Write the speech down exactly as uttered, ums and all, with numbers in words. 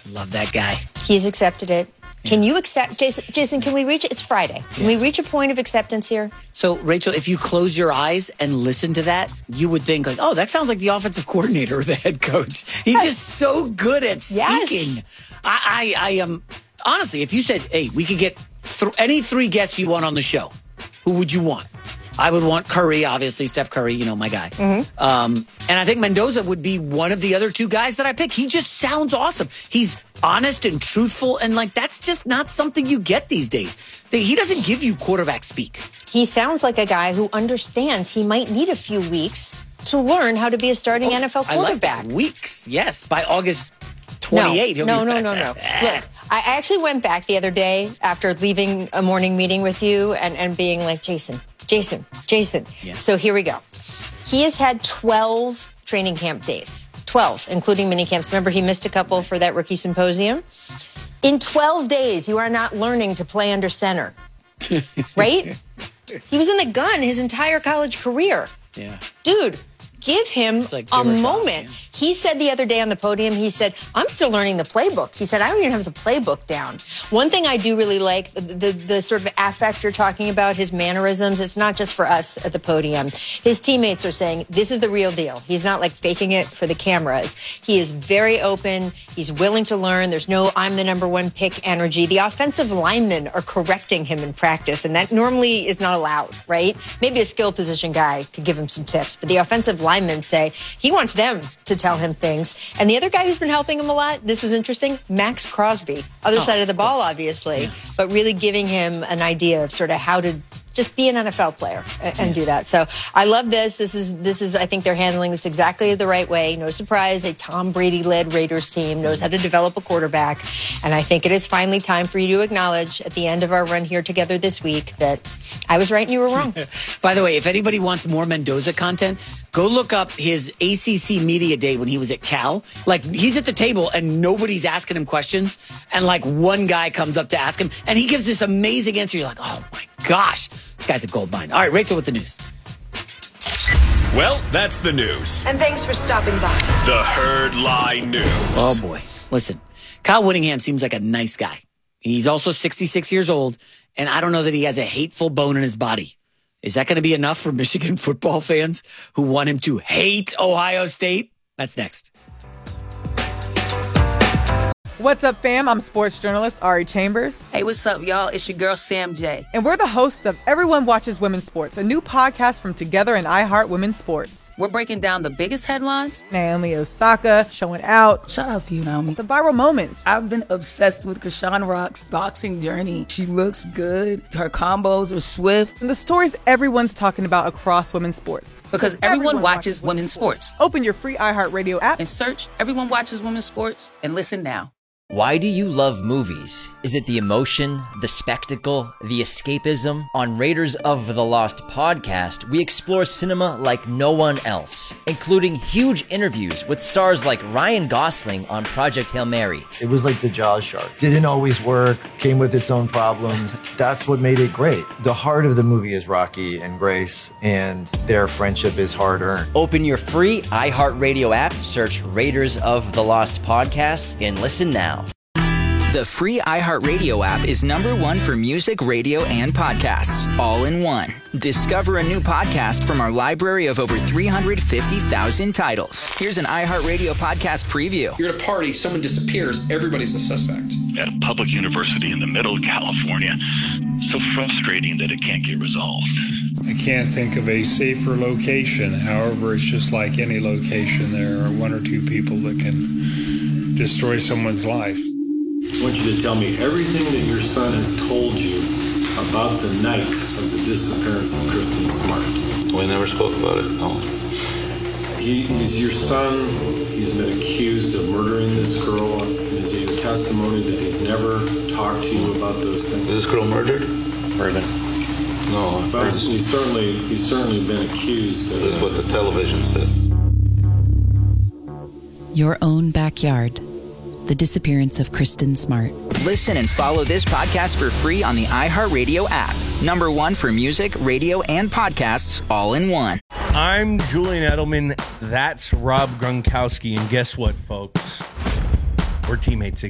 Love that guy. He's accepted it. Can you accept, Jason, Jason, can we reach, it's Friday. Can yeah. we reach a point of acceptance here? So, Rachel, if you close your eyes and listen to that, you would think like, oh, that sounds like the offensive coordinator or the head coach. He's yes. just so good at speaking. Yes. I, I, I am, um, honestly, if you said, hey, we could get th- any three guests you want on the show, who would you want? I would want Curry, obviously, Steph Curry, you know, my guy. Mm-hmm. Um, and I think Mendoza would be one of the other two guys that I pick. He just sounds awesome. He's honest and truthful, and, like, that's just not something you get these days. He doesn't give you quarterback speak. He sounds like a guy who understands he might need a few weeks to learn how to be a starting oh, N F L quarterback. I like that. Weeks, yes. By August twenty-eighth. No, no, no, no, no. Look, I actually went back the other day after leaving a morning meeting with you and, and being like, Jason, Jason, Jason. Yeah. So here we go. He has had twelve training camp days, twelve, including mini camps. Remember, he missed a couple for that rookie symposium. In twelve days, you are not learning to play under center, right? He was in the gun his entire college career. Yeah. Dude, give him like a moment. Off, he said the other day on the podium, he said, I'm still learning the playbook. He said, I don't even have the playbook down. One thing I do really like, the, the, the sort of affect you're talking about, his mannerisms, it's not just for us at the podium. His teammates are saying, this is the real deal. He's not like faking it for the cameras. He is very open. He's willing to learn. There's no I'm the number one pick energy. The offensive linemen are correcting him in practice, and that normally is not allowed, right? Maybe a skill position guy could give him some tips, but the offensive linemen say he wants them to tell him things. And the other guy who's been helping him a lot, this is interesting, Max Crosby, other oh, side of the ball, obviously, yeah. but really giving him an idea of sort of how to just be an N F L player and, and do that. So I love this. This is, this is, I think they're handling this exactly the right way. No surprise, a Tom Brady-led Raiders team knows how to develop a quarterback. And I think it is finally time for you to acknowledge at the end of our run here together this week that I was right and you were wrong. By the way, if anybody wants more Mendoza content, go look up his A C C Media Day when he was at Cal. Like, he's at the table and nobody's asking him questions. And, like, one guy comes up to ask him, and he gives this amazing answer. You're like, oh, my gosh, this guy's a gold mine. All right, Rachel with the news. Well, that's the news. And thanks for stopping by. The Herd Lie News. Oh, boy. Listen, Kyle Whittingham seems like a nice guy. He's also sixty-six years old, and I don't know that he has a hateful bone in his body. Is that going to be enough for Michigan football fans who want him to hate Ohio State? That's next. What's up, fam? I'm sports journalist Ari Chambers. Hey, what's up, y'all? It's your girl, Sam J. And we're the hosts of Everyone Watches Women's Sports, a new podcast from Together and iHeart Women's Sports. We're breaking down the biggest headlines. Naomi Osaka showing out. Shout out to you, Naomi. The viral moments. I've been obsessed with Krishan Rock's boxing journey. She looks good. Her combos are swift. And the stories everyone's talking about across women's sports. Because everyone, everyone watches, watches women's sports. sports. Open your free iHeartRadio app and search Everyone Watches Women's Sports and listen now. Why do you love movies? Is it the emotion, the spectacle, the escapism? On Raiders of the Lost podcast, we explore cinema like no one else, including huge interviews with stars like Ryan Gosling on Project Hail Mary. It was like the Jaws shark. Didn't always work, came with its own problems. That's what made it great. The heart of the movie is Rocky and Grace, and their friendship is hard-earned. Open your free iHeartRadio app, search Raiders of the Lost podcast, and listen now. The free iHeartRadio app is number one for music, radio, and podcasts, all in one. Discover a new podcast from our library of over three hundred fifty thousand titles. Here's an iHeartRadio podcast preview. You're at a party, someone disappears, everybody's a suspect. At a public university in the middle of California, so frustrating that it can't get resolved. I can't think of a safer location. However, it's just like any location. There are one or two people that can destroy someone's life. I want you to tell me everything that your son has told you about the night of the disappearance of Kristen Smart. We never spoke about it, no. He, he's your son. He's been accused of murdering this girl. And is it your testimony that he's never talked to you about those things? Is this girl murdered? Murdered. No. But he's certainly, he's certainly been accused. This is what the television says. Your own backyard. The disappearance of Kristen Smart. Listen and follow this podcast for free on the iHeartRadio app. Number one for music, radio, and podcasts, all in one. I'm Julian Edelman. That's Rob Gronkowski. And guess what, folks? We're teammates again.